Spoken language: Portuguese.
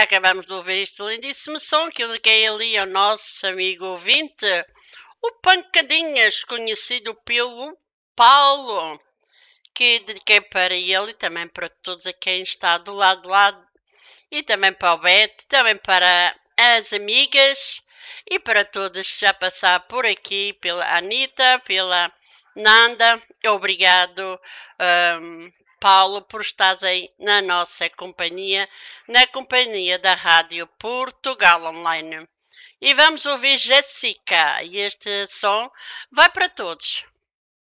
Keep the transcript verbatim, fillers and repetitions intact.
acabamos de ouvir este lindíssimo som que eu dediquei ali ao nosso amigo ouvinte, o Pancadinhas, conhecido pelo Paulo, que dediquei para ele e também para todos a quem está do lado do lado, e também para o Beto, também para as amigas e para todas que já passaram por aqui, pela Anitta, pela Nanda. Obrigado, um, Paulo, por estares aí na nossa companhia, na companhia da Rádio Portugal Online. E vamos ouvir Jéssica, e este som vai para todos.